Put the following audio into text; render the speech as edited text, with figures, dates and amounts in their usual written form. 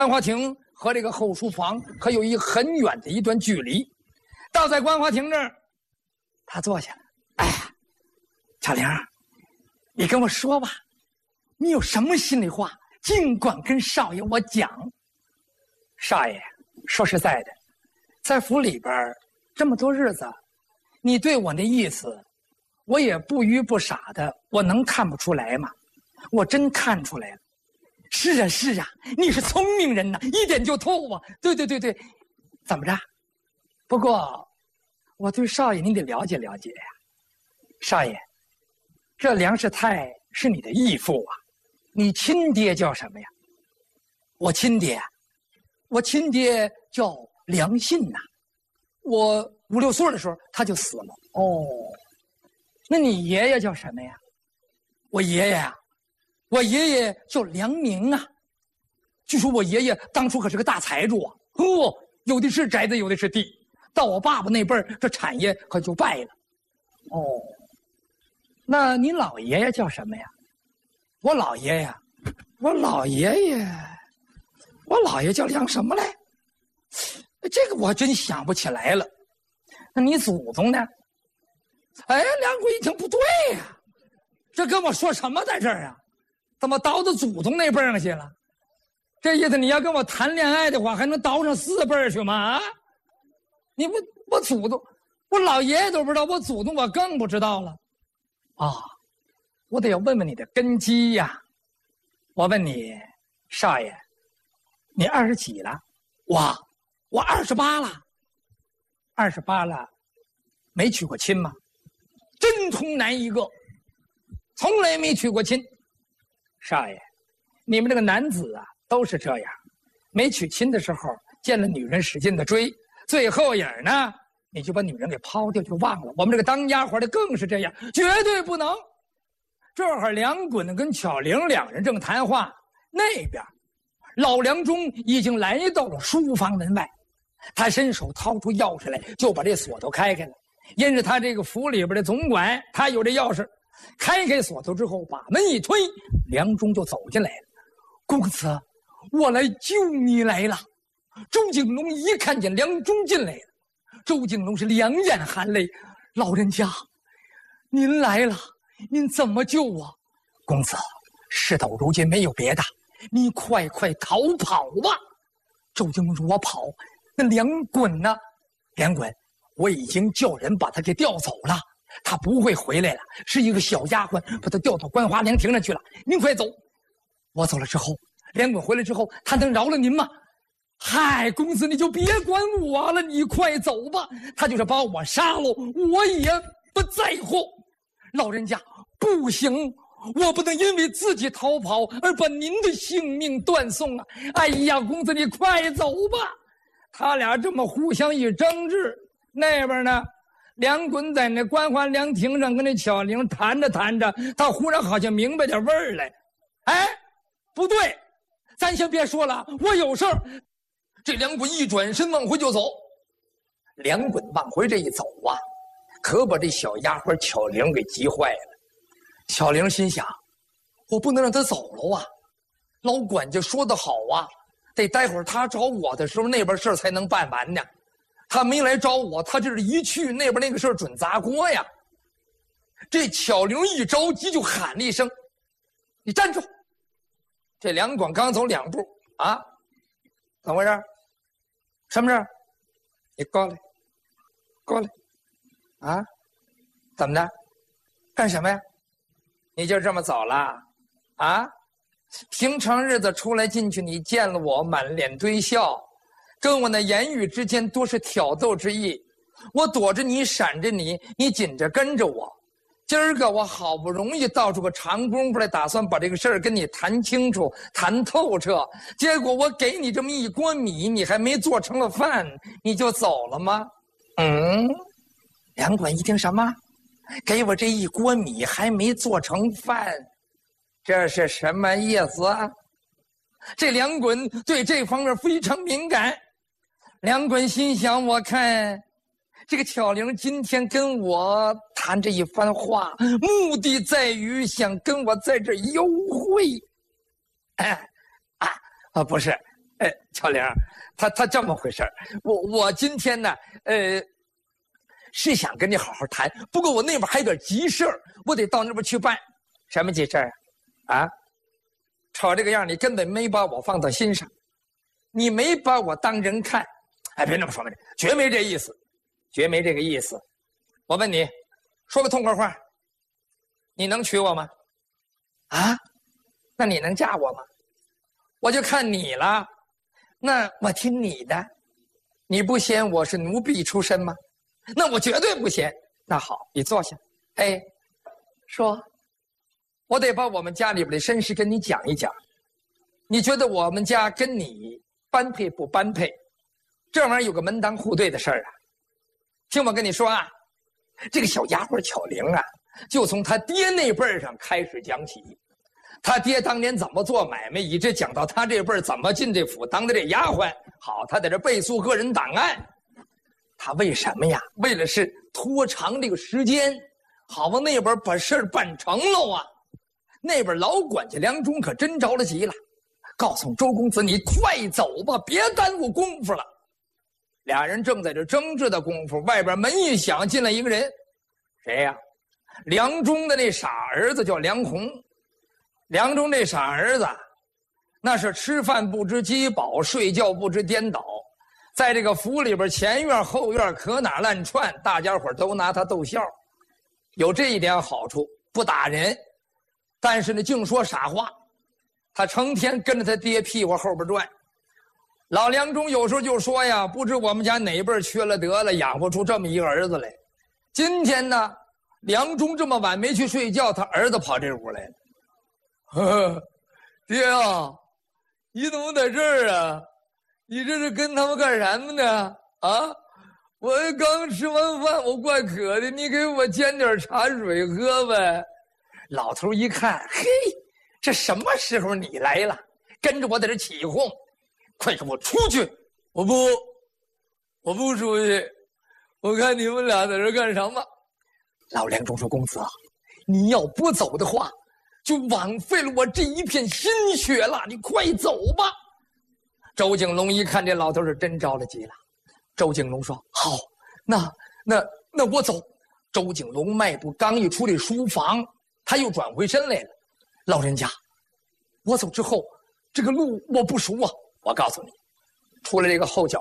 观花亭和这个后书房可有一很远的一段距离。到在观花亭这儿，他坐下了。哎呀，巧玲，你跟我说吧，你有什么心里话，尽管跟少爷我讲。少爷，说实在的，在府里边这么多日子，你对我那意思，我也不愚不傻的，我能看不出来吗？我真看出来了。是啊，是啊，你是聪明人呐，一点就透啊。对，怎么着？不过，我对少爷您得了解了解呀。少爷，这梁世泰是你的义父啊，你亲爹叫什么呀？我亲爹叫梁信呐。我5、6岁的时候他就死了。哦，那你爷爷叫什么呀？我爷爷叫梁明啊。据说我爷爷当初可是个大财主啊，有的是宅子，有的是地。到我爸爸那辈儿，这产业可就败了。哦，那您老爷爷叫什么呀？我老爷爷叫梁什么来？这个我还真想不起来了。那你祖宗呢？哎，梁贵一听不对呀，这跟我说什么在这儿啊？怎么倒到祖宗那辈上去了？这意思你要跟我谈恋爱的话，还能倒上4辈去吗？啊，你不，我祖宗，我老爷爷都不知道，我祖宗我更不知道了。啊，我得要问问你的根基呀。我问你，少爷，你20几了？我28了。28了，没娶过亲吗？真童男一个，从来没娶过亲。少爷，你们这个男子啊，都是这样，没娶亲的时候见了女人使劲的追，最后影呢，你就把女人给抛掉就忘了。我们这个当丫鬟的更是这样，绝对不能。这会儿梁衮跟巧玲2人正谈话，那边老梁中已经来到了书房门外，他伸手掏出钥匙来，就把这锁头开了。因是他这个府里边的总管，他有这钥匙，开锁头之后，把门一推，梁中就走进来了。公子，我来救你来了。周景龙一看见梁中进来了，周景龙是两眼含泪，老人家，您来了，您怎么救我？公子，事到如今没有别的，你快逃跑吧。周景龙说：“我跑，那梁衮呢？梁衮，我已经叫人把他给调走了，他不会回来了，是一个小丫鬟把他调到观花凉亭上去了。您快走。我走了之后，梁衮回来之后，他能饶了您吗？嗨，公子你就别管我了，你快走吧。他就是把我杀了，我也不在乎。老人家，不行，我不能因为自己逃跑而把您的性命断送啊！哎呀，公子你快走吧。他俩这么互相一争执，那边呢，梁衮在那观花凉亭上跟那巧玲谈着，他忽然好像明白点味儿来。哎，不对，咱先别说了，我有事儿。这梁衮一转身往回就走。梁衮往回这一走啊，可把这小丫鬟巧玲给急坏了。巧玲心想，我不能让他走了啊，老管家说得好啊，得待会儿他找我的时候，那边事儿才能办完呢。他没来找我，他这是一去，那边那个事儿准砸锅呀。这巧玲一着急就喊了一声：“你站住！”这梁广刚走2步啊，怎么回事？什么事？你过来啊！怎么的？干什么呀？你就这么走了啊？平常日子出来进去，你见了我满脸堆笑，跟我那言语之间多是挑逗之意。我躲着你，闪着你，你紧着跟着我。今儿个我好不容易倒出个长功夫来，打算把这个事儿跟你谈清楚、谈透彻。结果我给你这么一锅米，你还没做成了饭，你就走了吗？梁管一听什么？给我这一锅米还没做成饭，这是什么意思啊？这梁衮对这方面非常敏感。梁衮心想，我看这个巧玲今天跟我谈这一番话，目的在于想跟我在这幽会。不是， 哎，巧玲，他这么回事我今天呢，是想跟你好好谈，不过我那边还有点急事儿，我得到那边去办。什么急事儿啊？瞅这个样，你根本没把我放到心上，你没把我当人看。哎，别那么说嘛，绝没这意思，绝没这个意思。我问你，说个痛快话，你能娶我吗？啊？那你能嫁我吗？我就看你了，那我听你的。你不嫌我是奴婢出身吗？那我绝对不嫌。那好，你坐下。哎，说，我得把我们家里边的身世跟你讲一讲。你觉得我们家跟你般配不般配？这玩意儿有个门当户对的事儿啊。听我跟你说啊，这个小丫鬟巧玲啊，就从他爹那辈儿上开始讲起。他爹当年怎么做买卖，一直讲到他这辈儿怎么进这府当的这丫鬟。好，他在这背诵个人档案。他为什么呀？为了是拖长这个时间，好往那边把事儿办成了啊。那边老管家梁忠可真着了急了，告诉周公子，你快走吧，别耽误功夫了。俩人正在这争执的功夫，外边门一响，进来一个人。谁呀？梁忠的那傻儿子叫梁鸿。梁忠这傻儿子，那是吃饭不知饥饱，睡觉不知颠倒，在这个府里边前院后院可哪乱窜，大家伙都拿他逗笑。有这一点好处，不打人，但是呢净说傻话。他成天跟着他爹屁股后边转。老梁忠有时候就说呀，不知我们家哪辈缺了德了，养不出这么一个儿子来。今天呢，梁忠这么晚没去睡觉，他儿子跑这屋来了。爹啊，你怎么在这儿啊？你这是跟他们干什么呢？啊，我刚吃完饭，我怪渴的，你给我煎点茶水喝呗。老头一看，嘿，这什么时候你来了？跟着我在这起哄，快给我出去！我不出去，我看你们俩在这干什么？老梁忠说：“公子啊，你要不走的话，就枉费了我这一片心血了，你快走吧。”周景龙一看这老头是真着了急了。周景龙说：“好，那我走。”周景龙迈步刚一出这书房，他又转回身来了。老人家，我走之后，这个路我不熟啊。我告诉你，出了这个后脚